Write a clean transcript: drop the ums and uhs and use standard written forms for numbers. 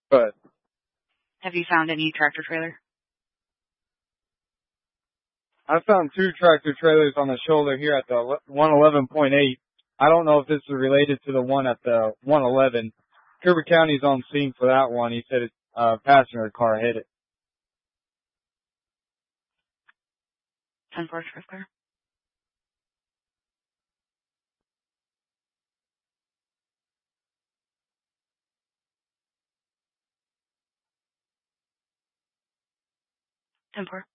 But Have you found any tractor trailer? I found 2 tractor trailers on the shoulder here at the 111.8. I don't know if this is related to the one at the 111. Cooper County's on scene for that one. He said a passenger car hit it. 10-4 trailer. Ten-4.